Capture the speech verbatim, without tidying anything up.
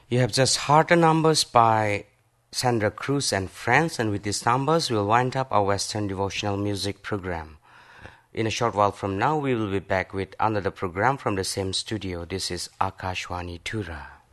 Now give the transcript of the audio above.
You have just heard the numbers by Sandra Cruz and friends, and with these numbers, we'll wind up our Western devotional music program. In a short while from now, we will be back with another program from the same studio. This is Akashwani Tura.